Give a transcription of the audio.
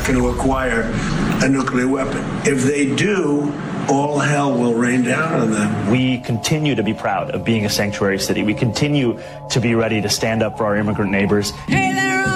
going to acquire a nuclear weapon. If they do, all hell will rain down on them. We continue to be proud of being a sanctuary city. We continue to be ready to stand up for our immigrant neighbors. Hey,